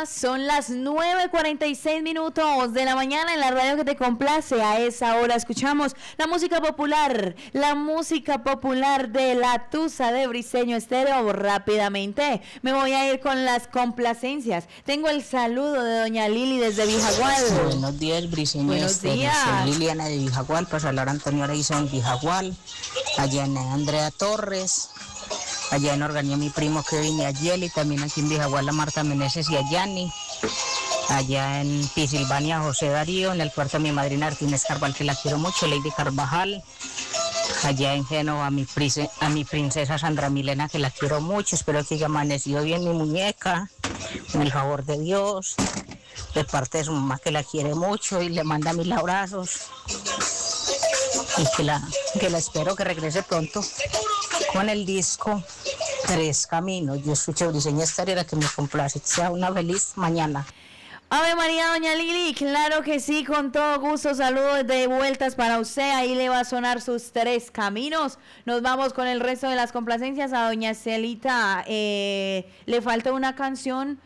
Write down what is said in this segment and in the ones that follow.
Son las 9:46 de la mañana en la radio que te complace. A esa hora escuchamos la música popular de la Tusa de Briseño Estéreo. Rápidamente me voy a ir con las complacencias. Tengo el saludo de doña Lili desde Vijagual. Buenos días, Briseño. Buenos días. Soy Liliana de Vijagual, para hablar Antonio Araiza en Vijagual, allá en Andrea Torres, allá en Organia mi primo Kevin y Ayeli, también aquí en Vijagual la Marta Meneses y Ayani, allá en Pisilvania José Darío, en el puerto de mi madrina Artínez Carval, que la quiero mucho, Lady Carvajal, allá en Génova a mi princesa Sandra Milena, que la quiero mucho, espero que haya amanecido bien mi muñeca, con el favor de Dios, de parte de su mamá que la quiere mucho y le manda 1000 abrazos, y que la espero que regrese pronto con el disco Tres Caminos. Yo escucho Briseño Estéreo, la que me complace. Sea una feliz mañana. Ave María, doña Lili, claro que sí, con todo gusto, saludos de vueltas para usted, ahí le va a sonar sus Tres Caminos. Nos vamos con el resto de las complacencias. A doña Estelita le falta una canción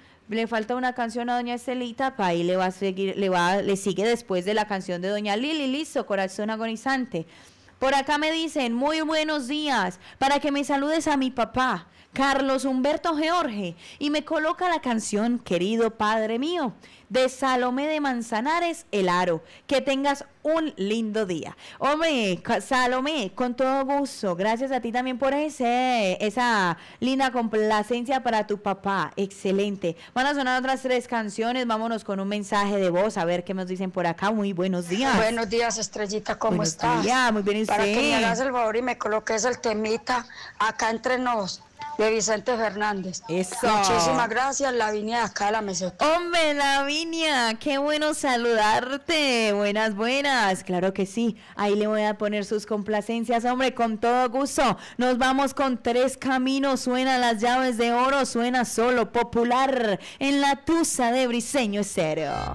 a doña Estelita, para ahí le sigue después de la canción de doña Lili. Listo, corazón agonizante. Por acá me dicen, muy buenos días, para que me saludes a mi papá, Carlos Humberto George, y me coloca la canción Querido Padre Mío, de Salomé de Manzanares, El Aro. Que tengas un lindo día. Hombre, Salomé, con todo gusto, gracias a ti también por esa linda complacencia para tu papá, excelente. Van a sonar otras 3 canciones, vámonos con un mensaje de voz, a ver qué nos dicen por acá. Muy buenos días. Buenos días, Estrellita, ¿cómo estás? Buenos días, muy bien, ¿y usted? Para que me hagas el favor y me coloques el temita Acá Entre Nos, de Vicente Fernández. Eso. Muchísimas gracias, Lavinia, de acá de la meseta. Hombre, Lavinia, qué bueno saludarte. Buenas. Claro que sí. Ahí le voy a poner sus complacencias, hombre, con todo gusto. Nos vamos con Tres Caminos. Suena Las Llaves de Oro, suena solo popular en la Tusa de Briseño Estéreo.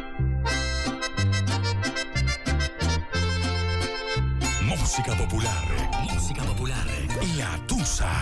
Música popular.